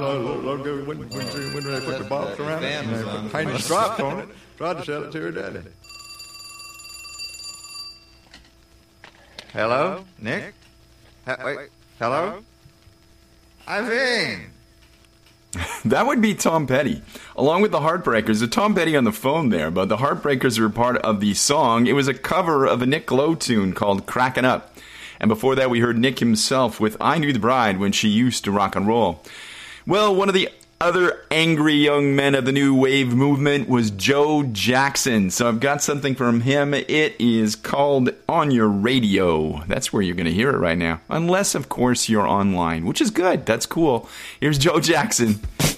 when they put the box around it and they put painted stripes on it, tried to sell it to her daddy. Hello, Nick? Wait, hello? Irene! That would be Tom Petty, along with the Heartbreakers. The Tom Petty on the phone there, but the Heartbreakers were part of the song. It was a cover of a Nick Lowe tune called Crackin' Up. And before that, we heard Nick himself with I Knew the Bride When She Used to Rock and Roll. Well, one of the other angry young men of the new wave movement was Joe Jackson. So I've got something from him. It is called On Your Radio. That's where you're going to hear it right now. Unless, of course, you're online, which is good. That's cool. Here's Joe Jackson.